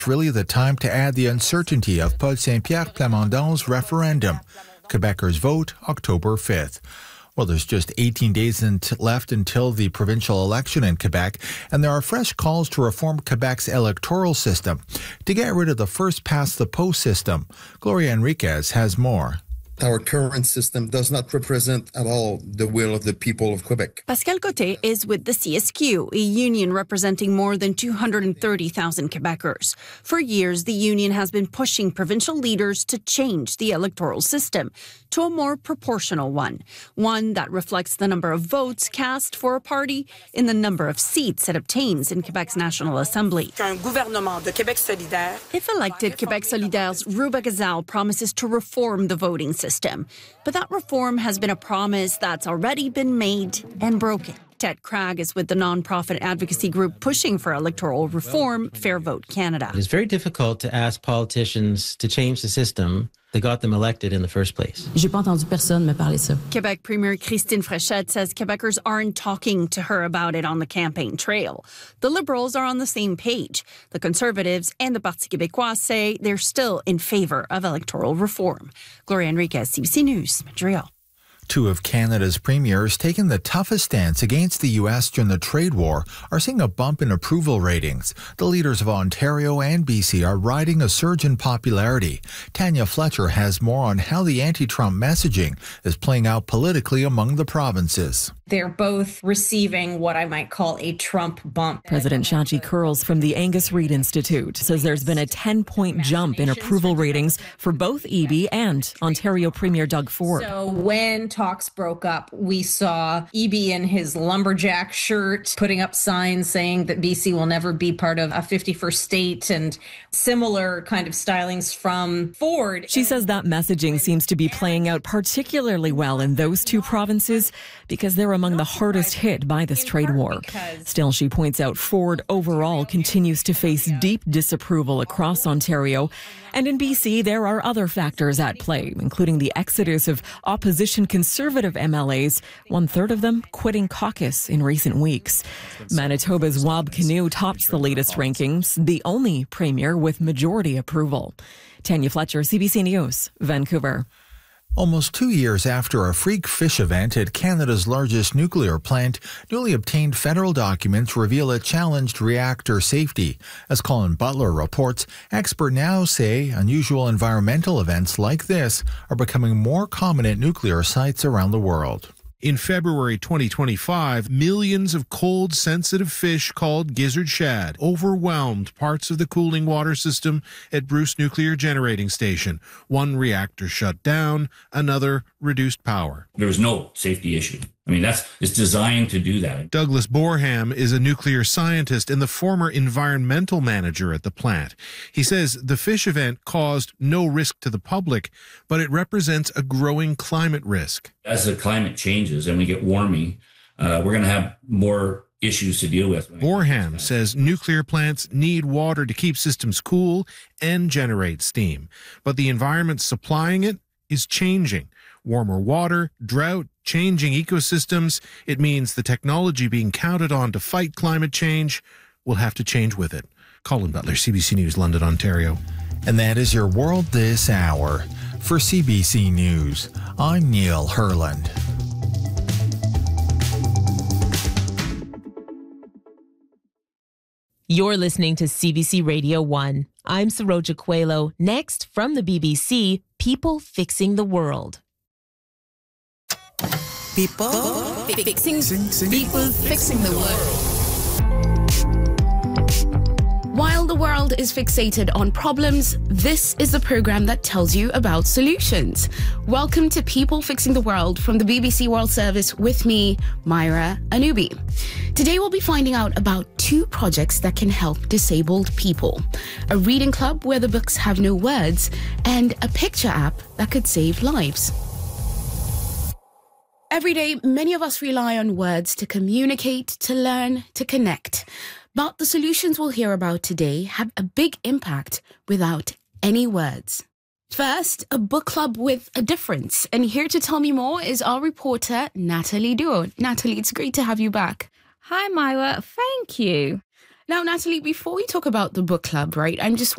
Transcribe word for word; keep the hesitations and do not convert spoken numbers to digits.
really the time to add the uncertainty of Paul Saint-Pierre Plamondon's referendum. Quebecers vote October fifth. Well, there's just eighteen days left until the provincial election in Quebec, and there are fresh calls to reform Quebec's electoral system to get rid of the first-past-the-post system. Gloria Enriquez has more. Our current system does not represent at all the will of the people of Quebec. Pascal Côté is with the C S Q, a union representing more than two hundred thirty thousand Quebecers. For years, the union has been pushing provincial leaders to change the electoral system to a more proportional one, one that reflects the number of votes cast for a party in the number of seats it obtains in Quebec's National Assembly. If elected, Québec Solidaire's Rouba Gazal promises to reform the voting system. But that reform has been a promise that's already been made and broken. Ted Cragg is with the nonprofit advocacy group pushing for electoral reform, Fair Vote Canada. It's very difficult to ask politicians to change the system that got them elected in the first place. J'ai pas entendu personne me parler ça. Quebec Premier Christine Fréchette says Quebecers aren't talking to her about it on the campaign trail. The Liberals are on the same page. The Conservatives and the Parti Québécois say they're still in favor of electoral reform. Gloria Enriquez, C B C News, Montreal. Two of Canada's premiers taking the toughest stance against the U S during the trade war are seeing a bump in approval ratings. The leaders of Ontario and B C are riding a surge in popularity. Tanya Fletcher has more on how the anti-Trump messaging is playing out politically among the provinces. They're both receiving what I might call a Trump bump. President Shachi Kurls from the Angus Reid Institute says there's been a ten-point jump in approval ratings for both Eby and Ontario Premier Doug Ford. So when talks broke up, we saw Eby in his lumberjack shirt putting up signs saying that B C will never be part of a fifty-first state and similar kind of stylings from Ford. She says that messaging seems to be playing out particularly well in those two provinces because they're among the hardest hit by this trade war. Still, she points out Ford overall continues to face deep disapproval across Ontario. And in B C, there are other factors at play, including the exodus of opposition Conservative M L As, one-third of them quitting caucus in recent weeks. Manitoba's Wab Kinew tops the latest rankings, the only premier with majority approval. Tanya Fletcher, C B C News, Vancouver. Almost two years after a freak fish event at Canada's largest nuclear plant, newly obtained federal documents reveal it challenged reactor safety. As Colin Butler reports, experts now say unusual environmental events like this are becoming more common at nuclear sites around the world. In February twenty twenty-five, millions of cold-sensitive fish called gizzard shad overwhelmed parts of the cooling water system at Bruce Nuclear Generating Station. One reactor shut down, another reduced power. There was no safety issue. I mean, that's it's designed to do that. Douglas Borham is a nuclear scientist and the former environmental manager at the plant. He says the fish event caused no risk to the public, but it represents a growing climate risk. As the climate changes and we get warming, uh, we're going to have more issues to deal with. Borham says nuclear plants need water to keep systems cool and generate steam, but the environment supplying it is changing. Warmer water, drought, changing ecosystems. It means the technology being counted on to fight climate change will have to change with it. Colin Butler, C B C News, London, Ontario. And that is your World This Hour. For C B C News, I'm Neil Herland. You're listening to C B C Radio one. I'm Saroja Coelho. Next, from the B B C, People Fixing the World. People fixing, people fixing the world. While the world is fixated on problems, this is the program that tells you about solutions. Welcome to People Fixing the World from the B B C World Service with me, Myra Anubi. Today we'll be finding out about two projects that can help disabled people. A reading club where the books have no words, and a picture app that could save lives. Every day, many of us rely on words to communicate, to learn, to connect. But the solutions we'll hear about today have a big impact without any words. First, a book club with a difference. And here to tell me more is our reporter, Natalie Duo. Natalie, it's great to have you back. Hi, Myra. Thank you. Now, Natalie, before we talk about the book club, right, I'm just